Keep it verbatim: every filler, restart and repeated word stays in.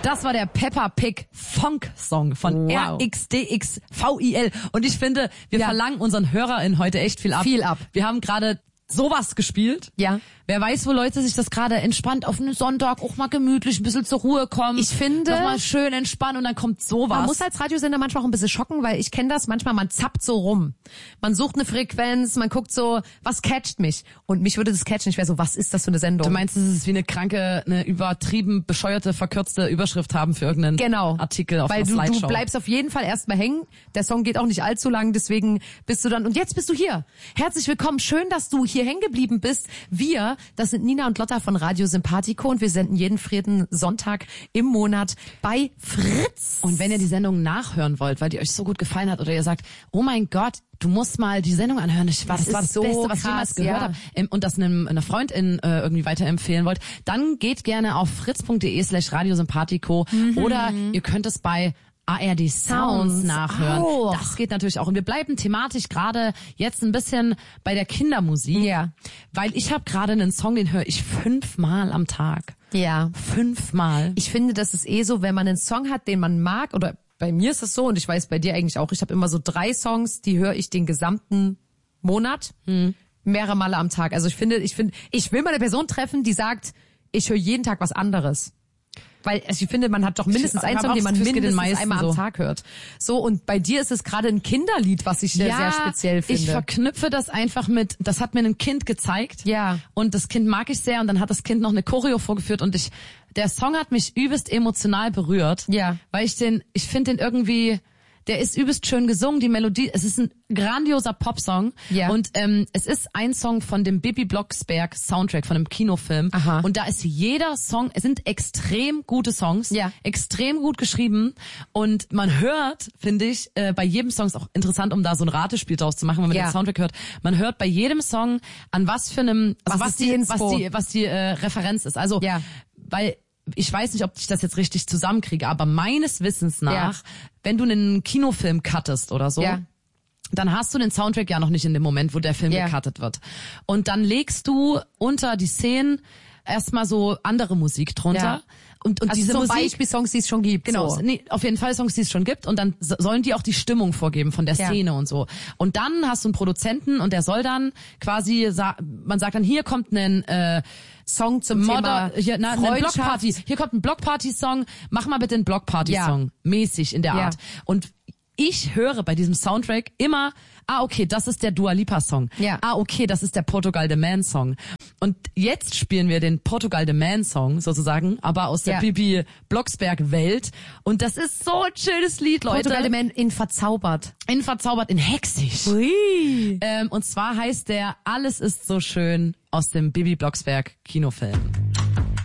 Das war der Peppa Pig Funk Song von Wow. R X D X V I L. Und ich finde, wir Ja. verlangen unseren HörerInnen heute echt viel ab. Viel ab. Wir haben gerade sowas gespielt. Ja. Wer weiß, wo Leute sich das gerade entspannt auf einen Sonntag auch mal gemütlich ein bisschen zur Ruhe kommen. Ich finde- Nochmal schön entspannen und dann kommt sowas. Man muss als Radiosender manchmal auch ein bisschen schocken, weil ich kenne das manchmal, man zappt so rum. Man sucht eine Frequenz, man guckt so, was catcht mich? Und mich würde das catchen. Ich wäre so, was ist das für eine Sendung? Du meinst, es ist wie eine kranke, eine übertrieben bescheuerte, verkürzte Überschrift haben für irgendeinen Genau. Artikel auf Weil einer du, Slideshow. du bleibst auf jeden Fall erstmal hängen. Der Song geht auch nicht allzu lang, deswegen bist du dann, und jetzt bist du hier. Herzlich willkommen, schön, dass du hier hängen geblieben bist. Wir, das sind Nina und Lotta von Radio Sympathico und wir senden jeden vierten Sonntag im Monat bei Fritz. Und wenn ihr die Sendung nachhören wollt, weil die euch so gut gefallen hat oder ihr sagt, oh mein Gott, du musst mal die Sendung anhören, ich, das, Das das war ist das so Beste, was ich krass, jemals gehört ja. habe, ähm, und das einem, einer Freundin äh, irgendwie weiterempfehlen wollt, dann geht gerne auf fritz.de slash radiosympathico Mhm. oder ihr könnt es bei A R D Sounds Sounds nachhören. auch. Das geht natürlich auch. Und wir bleiben thematisch gerade jetzt ein bisschen bei der Kindermusik. Ja. Weil ich habe gerade einen Song, den höre ich fünfmal am Tag. Ja. Fünfmal. Ich finde, das ist eh so, wenn man einen Song hat, den man mag, oder bei mir ist es so, und ich weiß bei dir eigentlich auch, ich habe immer so drei Songs, die höre ich den gesamten Monat, hm. mehrere Male am Tag. Also ich finde, ich finde, ich will mal eine Person treffen, die sagt, ich höre jeden Tag was anderes. Weil also ich finde, man hat doch mindestens Ich einen hab Song, auch den man das Gefühl, es geht den mindestens meisten einmal am so. Tag hört. So, und bei dir ist es gerade ein Kinderlied, was ich sehr, sehr speziell finde. Ich verknüpfe das einfach mit, das hat mir ein Kind gezeigt. Ja. Und das Kind mag ich sehr und dann hat das Kind noch eine Choreo vorgeführt und ich, der Song hat mich übelst emotional berührt. Ja. Weil ich den, ich finde den irgendwie, der ist übelst schön gesungen, die Melodie, es ist ein grandioser Popsong. Ja. Und ähm, es ist ein Song von dem Bibi Blocksberg Soundtrack, von einem Kinofilm. Aha. Und da ist jeder Song, es sind extrem gute Songs, Ja. extrem gut geschrieben. Und man hört, finde ich, äh, bei jedem Song ist auch interessant, um da so ein Ratespiel draus zu machen, wenn man Ja. den Soundtrack hört. Man hört bei jedem Song, an was für einem, also Was was, ist die die, Inspo? was die, was die äh, Referenz ist. Also, Ja. weil ich weiß nicht, ob ich das jetzt richtig zusammenkriege, aber meines Wissens nach, Ja. wenn du einen Kinofilm cuttest oder so, Ja. dann hast du den Soundtrack ja noch nicht in dem Moment, wo der Film Ja. gecuttet wird. Und dann legst du unter die Szenen erstmal so andere Musik drunter. Ja. Und, und Also diese zum Musik, Beispiel Songs, die es schon gibt. genau, So. nee, auf jeden Fall Songs, die es schon gibt. Und dann so- sollen die auch die Stimmung vorgeben von der Ja. Szene und so. Und dann hast du einen Produzenten und der soll dann quasi, sa- man sagt dann, hier kommt ein äh, Song zum Modder, Thema hier, na, eine Freundschaft. Blockparty. Hier kommt ein Blockparty-Song. Mach mal bitte einen Blockparty-Song. Mäßig in der Ja. Art. Und ich höre bei diesem Soundtrack immer, ah, okay, das ist der Dua Lipa Song. Ja. Ah, okay, das ist der Portugal the Man Song. Und jetzt spielen wir den Portugal the Man Song sozusagen, aber aus der Ja. Bibi Blocksberg Welt. Und das ist so ein schönes Lied, Leute. Portugal the Man in verzaubert. In verzaubert, in hexig. Ui. Ähm, und zwar heißt der Alles ist so schön aus dem Bibi Blocksberg Kinofilm.